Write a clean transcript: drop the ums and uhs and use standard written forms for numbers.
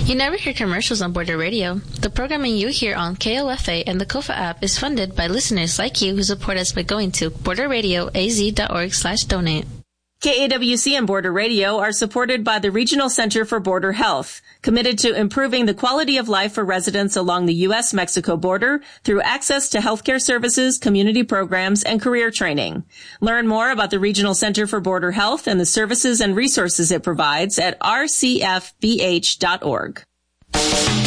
You never hear commercials on Border Radio. The programming you hear on KOFA and the KOFA app is funded by listeners like you who support us by going to borderradioaz.org/donate. KAWC and Border Radio are supported by the Regional Center for Border Health, committed to improving the quality of life for residents along the U.S.-Mexico border through access to healthcare services, community programs, and career training. Learn more about the Regional Center for Border Health and the services and resources it provides at rcfbh.org.